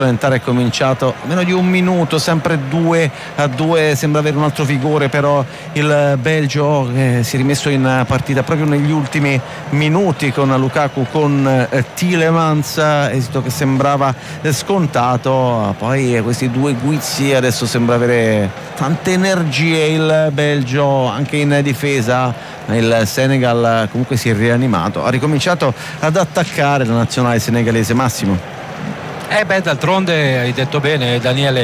È cominciato meno di un minuto, sempre 2-2, sembra avere un altro vigore però il Belgio, si è rimesso in partita proprio negli ultimi minuti con Lukaku, con Tielemans, esito che sembrava scontato. Poi questi due guizzi, adesso sembra avere tante energie il Belgio anche in difesa. Il Senegal comunque si è rianimato, ha ricominciato ad attaccare la nazionale senegalese. Massimo. D'altronde hai detto bene, Daniele,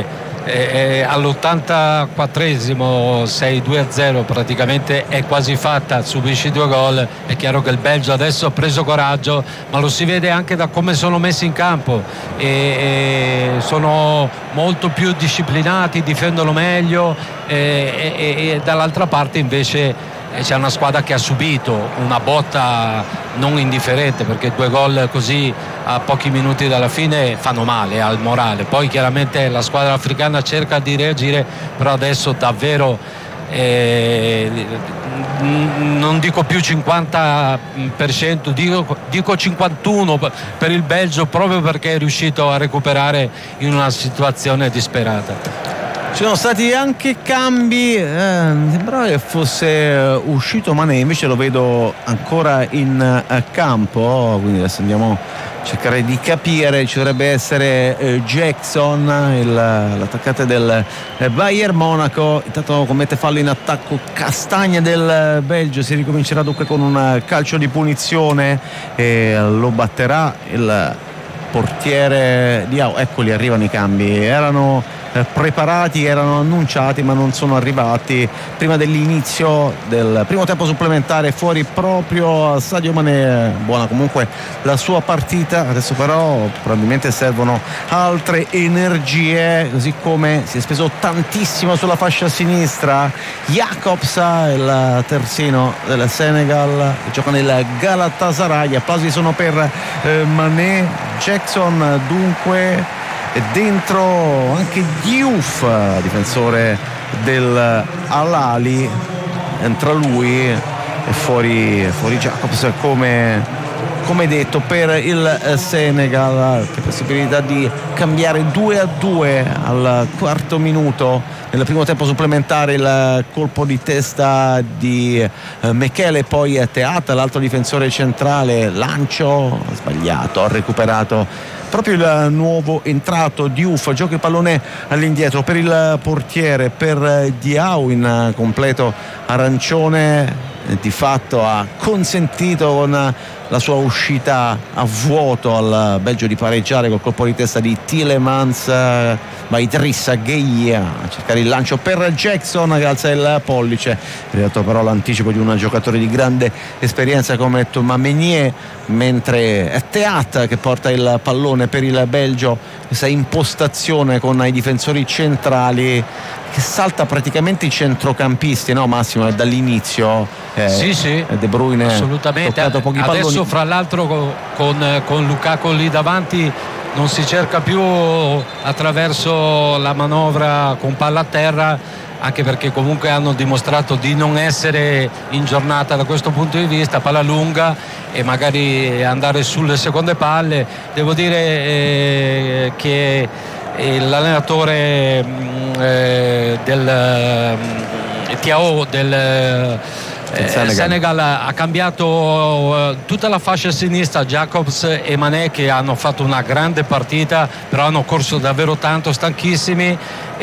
all'84esimo 6-2-0 praticamente è quasi fatta, subisci 2 gol. È chiaro che il Belgio adesso ha preso coraggio, ma lo si vede anche da come sono messi in campo, e sono molto più disciplinati, difendono meglio, e dall'altra parte invece c'è una squadra che ha subito una botta non indifferente, perché 2 gol così a pochi minuti dalla fine fanno male al morale. Poi chiaramente la squadra africana cerca di reagire, però adesso davvero non dico più 50%, dico 51% per il Belgio, proprio perché è riuscito a recuperare in una situazione disperata. Ci sono stati anche cambi, mi sembrava che fosse uscito Mané, invece lo vedo ancora in campo, quindi adesso andiamo a cercare di capire. Ci dovrebbe essere Jackson, l'attaccante del Bayern Monaco. Intanto commette fallo in attacco Castagna del Belgio, si ricomincerà dunque con un calcio di punizione e lo batterà il portiere Diao. Eccoli, arrivano i cambi, erano preparati, erano annunciati ma non sono arrivati prima dell'inizio del primo tempo supplementare. Fuori proprio Sadio Mané, buona comunque la sua partita, adesso però probabilmente servono altre energie, così come si è speso tantissimo sulla fascia sinistra Jacobs, il terzino del Senegal che gioca nel Galatasaray. Applausi sono per Mané. Jackson dunque dentro anche Diouf, difensore del Al-Ahly, entra lui e fuori Jacobs come detto per il Senegal. Che possibilità di cambiare 2-2 al quarto minuto nel primo tempo supplementare. Il colpo di testa di Mekele, poi Teat, l'altro difensore centrale, lancio sbagliato, ha recuperato proprio il nuovo entrato Diouf. Gioca il pallone all'indietro per il portiere, per Diao in completo arancione. Di fatto ha consentito con la sua uscita a vuoto al Belgio di pareggiare col colpo di testa di Tielemans. Ma Idrissa Gueye a cercare il lancio per Jackson che alza il pollice. È dato però l'anticipo di un giocatore di grande esperienza come Thomas Meunier, mentre è Teat che porta il pallone per il Belgio. Questa impostazione con i difensori centrali che salta praticamente i centrocampisti, no Massimo? È dall'inizio sì, De Bruyne assolutamente. pochi adesso palloni. Fra l'altro con Lukaku lì davanti non si cerca più attraverso la manovra con palla a terra, anche perché comunque hanno dimostrato di non essere in giornata da questo punto di vista. Palla lunga e magari andare sulle seconde palle. Devo dire che l'allenatore del Thiaw del Senegal ha cambiato tutta la fascia sinistra. Jacobs e Mané che hanno fatto una grande partita, però hanno corso davvero tanto, stanchissimi,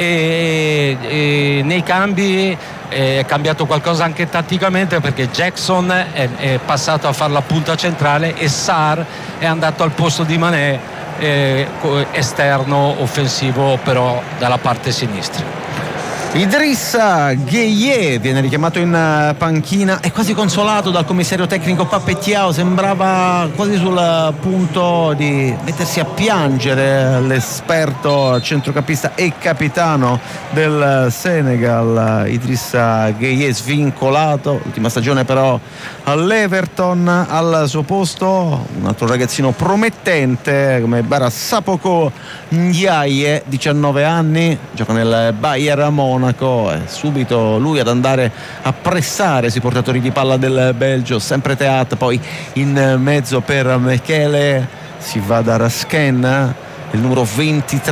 e nei cambi è cambiato qualcosa anche tatticamente, perché Jackson è passato a fare la punta centrale e Sarr è andato al posto di Mané, esterno offensivo però dalla parte sinistra. Idrissa Gueye viene richiamato in panchina, è quasi consolato dal commissario tecnico Pape Thiaw, sembrava quasi sul punto di mettersi a piangere l'esperto centrocampista e capitano del Senegal. Idrissa Gueye svincolato, ultima stagione però all'Everton. Al suo posto un altro ragazzino promettente come Bara Sapoko Ndiaye, 19 anni, gioca nel Bayern Monaco. È subito lui ad andare a pressare sui portatori di palla del Belgio, sempre Teat, poi in mezzo per Mekele si va da Rasken, il numero 23